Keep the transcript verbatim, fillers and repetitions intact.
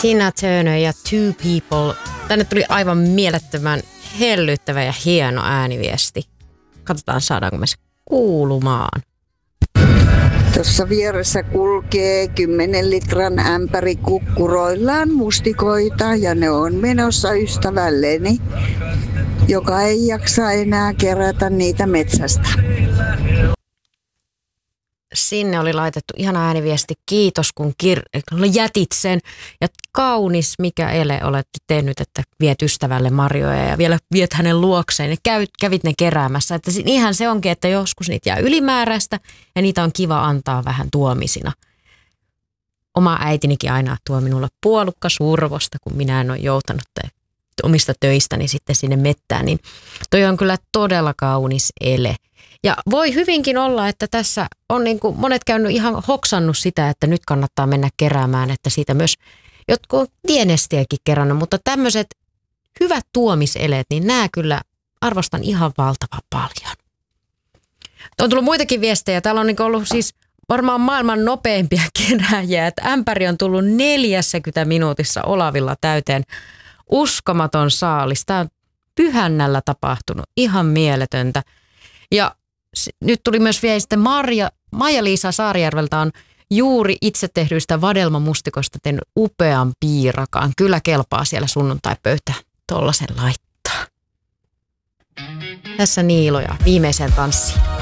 Tina Turner ja Two People. Tänne tuli aivan mielettömän hellyttävä ja hieno ääniviesti. Katsotaan, saadaanko me se kuulumaan. Tuossa vieressä kulkee kymmenen litran ämpäri kukkuroillaan mustikoita ja ne on menossa ystävälleni, joka ei jaksa enää kerätä niitä metsästä. Sinne oli laitettu ihana ääniviesti. Kiitos kun kir- jätit sen. Ja kaunis mikä ele olet tehnyt, että viet ystävälle marjoja ja vielä viet hänen luokseen. Ja kävit, kävit ne keräämässä. Että ihan se onkin, että joskus niitä jää ylimääräistä ja niitä on kiva antaa vähän tuomisina. Oma äitinikin aina tuo minulle puolukka survosta, kun minä en ole joutanut omista töistäni sitten sinne mettään. Niin toi on kyllä todella kaunis ele. Ja voi hyvinkin olla, että tässä on niin kuin monet käynyt ihan hoksannut sitä, että nyt kannattaa mennä keräämään, että siitä myös jotkut on tienestiäkin kerännyt, mutta tämmöiset hyvät tuomiseleet, niin nämä kyllä arvostan ihan valtavan paljon. On tullut muitakin viestejä. Täällä on niin ollut siis varmaan maailman nopeimpia kerääjiä, että ämpäri on tullut neljäkymmentä minuutissa Olavilla täyteen. Uskomaton saalis. Tämä on Pyhännällä tapahtunut. Ihan mieletöntä. Ja nyt tuli myös vielä sitten Marja, Maija-Liisa Saarijärveltä on juuri itse tehdyistä vadelmamustikoista tehnyt upean piirakaan. Kyllä kelpaa siellä sunnuntai-pöytään tollasen laittaa. Tässä Niilo ja viimeiseen tanssiin.